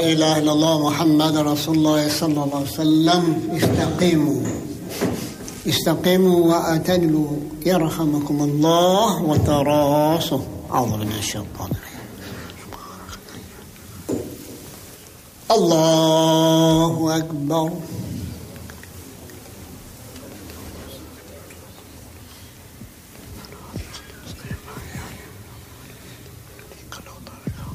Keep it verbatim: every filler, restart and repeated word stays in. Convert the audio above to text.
لا إله إلا الله محمد رسول الله صلى الله عليه وسلم. استقيموا استقيموا واعتدلوا يرحمكم الله وتراصوا. أعوذ بالله من الشيطان الرجيم. الله أكبر.